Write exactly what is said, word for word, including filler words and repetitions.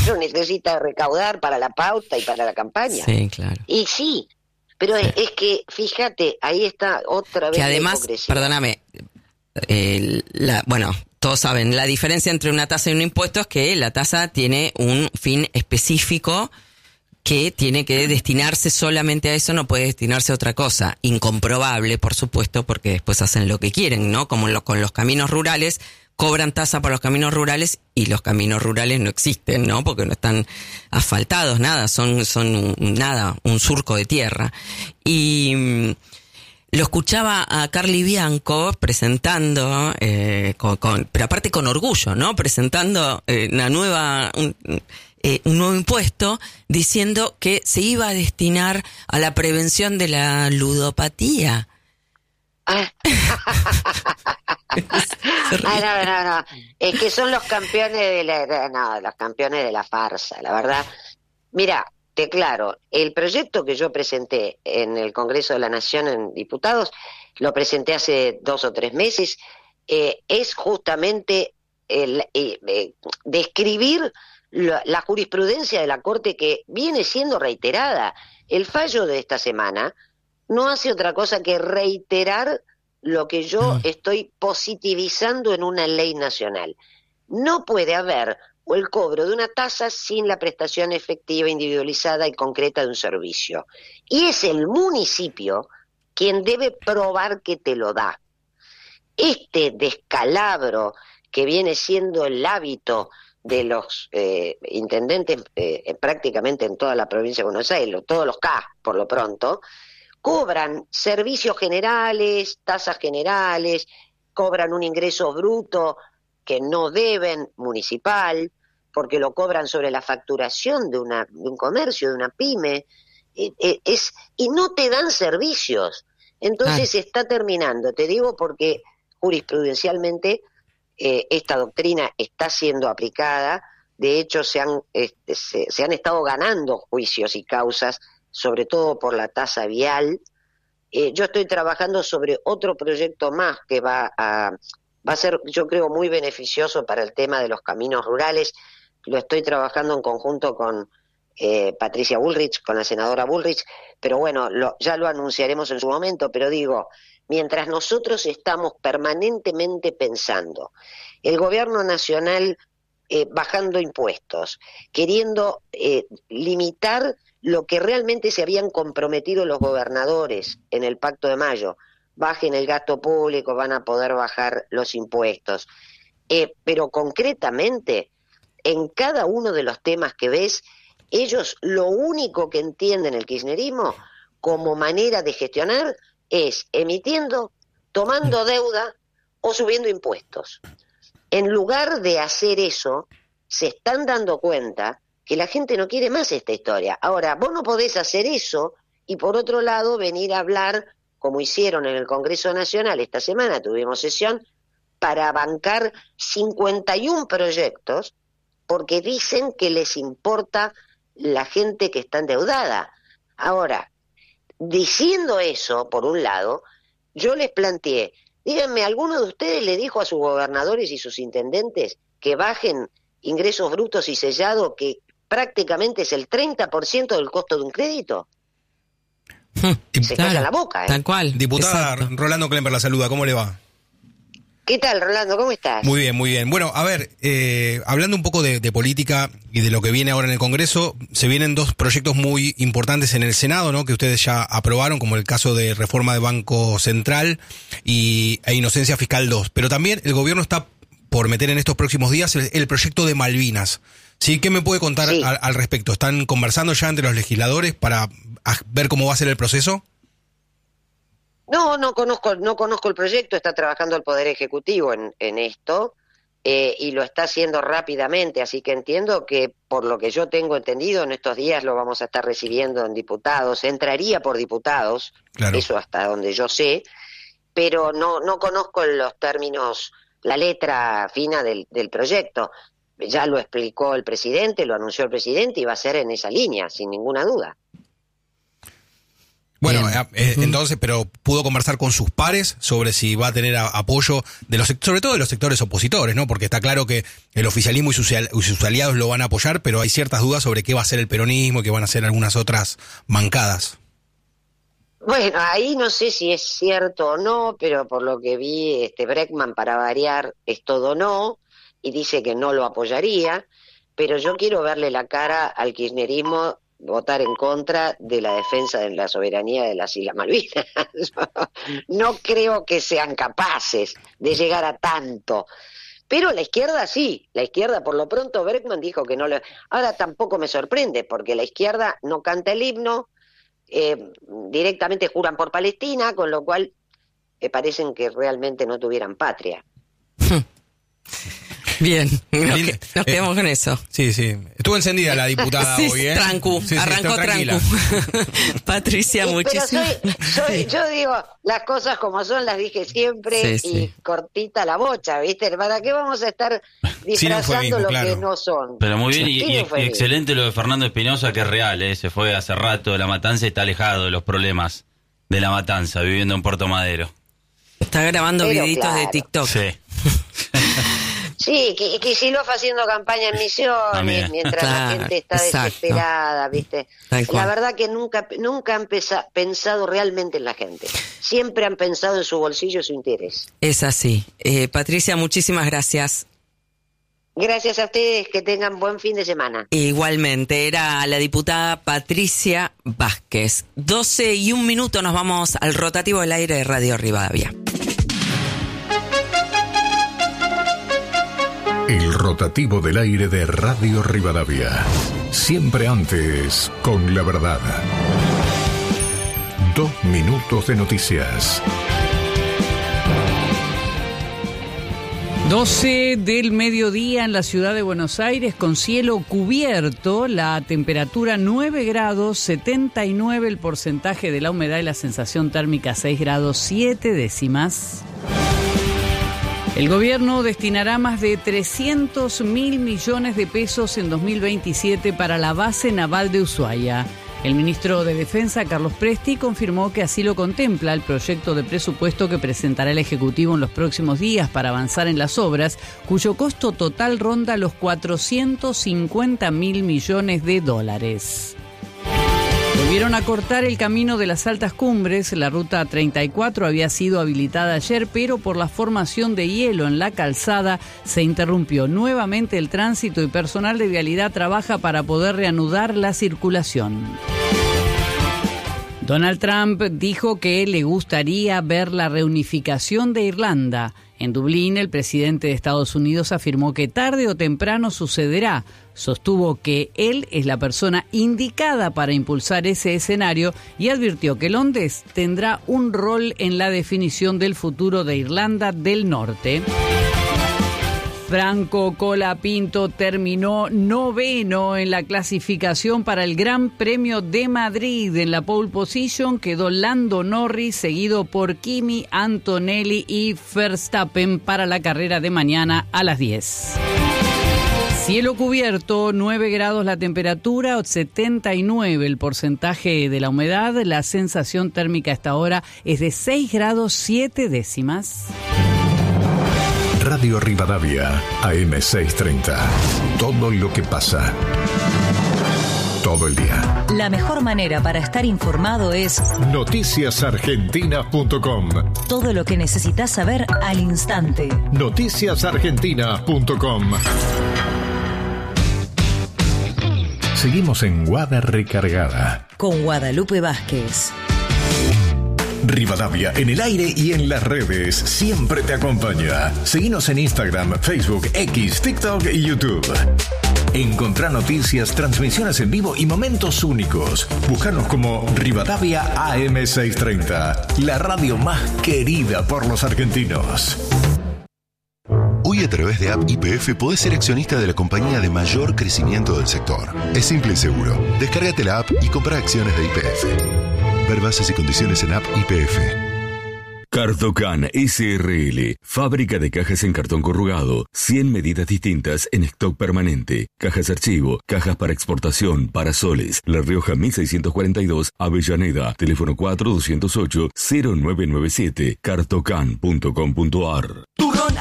dinero necesita recaudar para la pauta y para la campaña. Sí, claro. Y sí, pero Sí. es, es que, fíjate, ahí está otra vez Que la además, hipocresía. perdóname, eh, la, bueno, todos saben, la diferencia entre una tasa y un impuesto es que la tasa tiene un fin específico que tiene que destinarse solamente a eso, no puede destinarse a otra cosa. Incomprobable, por supuesto, porque después hacen lo que quieren, ¿no? Como lo, con los caminos rurales, cobran tasa por los caminos rurales y los caminos rurales no existen, ¿no? Porque no están asfaltados, nada, son, son un, nada, un surco de tierra. Y mm, lo escuchaba a Carly Bianco presentando, eh, con, con, pero aparte con orgullo, ¿no? Presentando eh, una nueva... Un, Eh, un nuevo impuesto diciendo que se iba a destinar a la prevención de la ludopatía. Ah. Ah, no, no, no. Es que son los campeones de la, no, los campeones de la farsa, la verdad. Mira, te aclaro, el proyecto que yo presenté en el Congreso de la Nación en Diputados, lo presenté hace dos o tres meses, eh, es justamente el, eh, eh, describir la, la jurisprudencia de la Corte que viene siendo reiterada. El fallo de esta semana no hace otra cosa que reiterar lo que yo mm. estoy positivizando en una ley nacional. No puede haber el cobro de una tasa sin la prestación efectiva, individualizada y concreta de un servicio. Y es el municipio quien debe probar que te lo da. Este descalabro que viene siendo el hábito de los eh, intendentes eh, prácticamente en toda la provincia de Buenos Aires, todos los K por lo pronto, cobran servicios generales, tasas generales, cobran un ingreso bruto que no deben, municipal, porque lo cobran sobre la facturación de, una, de un comercio, de una pyme, eh, eh, es, y no te dan servicios. Entonces se ah. está terminando, te digo porque jurisprudencialmente eh, esta doctrina está siendo aplicada, de hecho se han, este, se, se han estado ganando juicios y causas, sobre todo por la tasa vial. Eh, yo estoy trabajando sobre otro proyecto más que va a, va a ser, yo creo, muy beneficioso para el tema de los caminos rurales. Lo estoy trabajando en conjunto con eh, Patricia Bullrich, con la senadora Bullrich, pero bueno, lo, ya lo anunciaremos en su momento, pero digo, mientras nosotros estamos permanentemente pensando, el gobierno nacional eh, bajando impuestos, queriendo eh, limitar lo que realmente se habían comprometido los gobernadores en el Pacto de Mayo, bajen el gasto público, van a poder bajar los impuestos, eh, pero concretamente, en cada uno de los temas que ves, ellos lo único que entienden el kirchnerismo como manera de gestionar es emitiendo, tomando deuda o subiendo impuestos. En lugar de hacer eso, se están dando cuenta que la gente no quiere más esta historia. Ahora, vos no podés hacer eso y por otro lado venir a hablar, como hicieron en el Congreso Nacional esta semana, tuvimos sesión, para bancar cincuenta y un proyectos porque dicen que les importa la gente que está endeudada. Ahora, diciendo eso, por un lado, yo les planteé, díganme, ¿alguno de ustedes le dijo a sus gobernadores y sus intendentes que bajen ingresos brutos y sellado, que prácticamente es el treinta por ciento del costo de un crédito? Se claro, calla la boca, ¿eh? Tal cual. Diputada Exacto. Rolando Klemper la saluda, ¿cómo le va? ¿Qué tal, Rolando? ¿Cómo estás? Muy bien, muy bien. Bueno, a ver, eh, hablando un poco de, de política y de lo que viene ahora en el Congreso, se vienen dos proyectos muy importantes en el Senado, ¿no? Que ustedes ya aprobaron, como el caso de reforma de Banco Central y e Inocencia Fiscal dos. Pero también el gobierno está por meter en estos próximos días el, el proyecto de Malvinas. ¿Sí? ¿Qué me puede contar sí. al, al respecto? ¿Están conversando ya entre los legisladores para a, ver cómo va a ser el proceso? No, no conozco, no conozco el proyecto, está trabajando el Poder Ejecutivo en, en esto eh, y lo está haciendo rápidamente, así que entiendo que por lo que yo tengo entendido en estos días lo vamos a estar recibiendo en diputados, entraría por diputados, claro. Eso hasta donde yo sé, pero no, no conozco los términos, la letra fina del, del proyecto. Ya lo explicó el presidente, lo anunció el presidente y va a ser en esa línea, sin ninguna duda. Bueno, eh, eh, uh-huh. entonces, pero pudo conversar con sus pares sobre si va a tener a, apoyo de los, sobre todo de los sectores opositores, ¿no? Porque está claro que el oficialismo y sus, y sus aliados lo van a apoyar, pero hay ciertas dudas sobre qué va a hacer el peronismo y qué van a hacer algunas otras bancadas. Bueno, ahí no sé si es cierto o no, pero por lo que vi, este Bregman, para variar, es todo no, y dice que no lo apoyaría, pero yo quiero verle la cara al kirchnerismo votar en contra de la defensa de la soberanía de las Islas Malvinas. No creo que sean capaces de llegar a tanto. Pero la izquierda sí, la izquierda por lo pronto, Bregman dijo que no lo... Ahora tampoco me sorprende, porque la izquierda no canta el himno, eh, directamente juran por Palestina, con lo cual me parecen que realmente no tuvieran patria. Bien, nos, que, nos quedamos eh, con eso. Sí, sí. Estuvo encendida la diputada sí, hoy, ¿eh? Trancu, sí, sí, arrancó trancu. Patricia, sí, muchísimas pero soy, soy, yo digo, las cosas como son, las dije siempre, sí, y sí. cortita la bocha, ¿viste? ¿Para qué vamos a estar disfrazando lo claro. que no son? Pero muy bien, y, y, y excelente lo de Fernando Espinosa, que es real, ¿eh? Se fue hace rato de La Matanza y está alejado de los problemas de La Matanza, viviendo en Puerto Madero. Está grabando pero videitos claro. de TikTok. Sí. Sí, que, que Silva haciendo campaña en Misiones, mientras claro, la gente está exacto. desesperada, ¿viste? La verdad que nunca nunca han pesa, pensado realmente en la gente. Siempre han pensado en su bolsillo y su interés. Es así. Eh, Patricia, muchísimas gracias. Gracias a ustedes, que tengan buen fin de semana. Igualmente, era la diputada Patricia Vázquez. doce y un minuto, nos vamos al rotativo del aire de Radio Rivadavia. El rotativo del aire de Radio Rivadavia. Siempre antes, con la verdad. Dos minutos de noticias. doce del mediodía en la ciudad de Buenos Aires, con cielo cubierto, la temperatura nueve grados, setenta y nueve el porcentaje de la humedad y la sensación térmica seis grados siete décimas. El gobierno destinará más de trescientos mil millones de pesos en dos mil veintisiete para la base naval de Ushuaia. El ministro de Defensa, Carlos Presti, confirmó que así lo contempla el proyecto de presupuesto que presentará el Ejecutivo en los próximos días para avanzar en las obras, cuyo costo total ronda los cuatrocientos cincuenta mil millones de dólares. Volvieron a cortar el camino de las altas cumbres. La ruta treinta y cuatro había sido habilitada ayer, pero por la formación de hielo en la calzada se interrumpió nuevamente el tránsito y personal de vialidad trabaja para poder reanudar la circulación. Donald Trump dijo que le gustaría ver la reunificación de Irlanda. En Dublín, el presidente de Estados Unidos afirmó que tarde o temprano sucederá. Sostuvo que él es la persona indicada para impulsar ese escenario y advirtió que Londres tendrá un rol en la definición del futuro de Irlanda del Norte. Franco Colapinto terminó noveno en la clasificación para el Gran Premio de Madrid. En la pole position quedó Lando Norris, seguido por Kimi Antonelli y Verstappen para la carrera de mañana a las diez. Cielo cubierto, nueve grados la temperatura, setenta y nueve el porcentaje de la humedad. La sensación térmica a esta hora es de seis grados siete décimas. Radio Rivadavia, A M seiscientos treinta. Todo lo que pasa. Todo el día. La mejor manera para estar informado es noticias argentinas punto com. Todo lo que necesitas saber al instante. noticias argentinas punto com. Seguimos en Guada Recargada. Con Guadalupe Vázquez. Rivadavia en el aire y en las redes siempre te acompaña. Seguinos en Instagram, Facebook, X, TikTok y YouTube. Encontrá noticias, transmisiones en vivo y momentos únicos. Búscanos como Rivadavia A M seiscientos treinta, la radio más querida por los argentinos. Hoy a través de App Y P F podés ser accionista de la compañía de mayor crecimiento del sector. Es simple y seguro. Descárgate la app y compra acciones de Y P F. Ver bases y condiciones en App Y P F. Cartocan S R L, fábrica de cajas en cartón corrugado, cien medidas distintas en stock permanente, cajas archivo, cajas para exportación, parasoles, La Rioja mil seiscientos cuarenta y dos, Avellaneda, teléfono cuatro dos cero ocho cero nueve nueve siete, cartocan punto com punto ar.